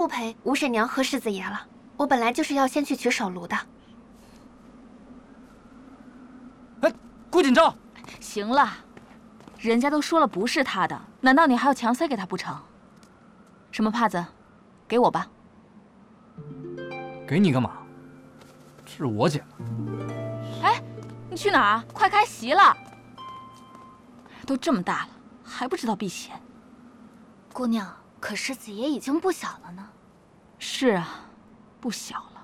陪吴婶娘喝世子爷了。我本来就是要先去取手炉的。 哎，顾锦昭， 行了，人家都说了不是他的，难道你还要强塞给他不成？什么帕子，给我吧。 给你干嘛？这是我捡的。 哎，你去哪儿？快开席了！都这么大了，还不知道避嫌。 姑娘，可世子爷已经不小了呢。 是啊，不小了。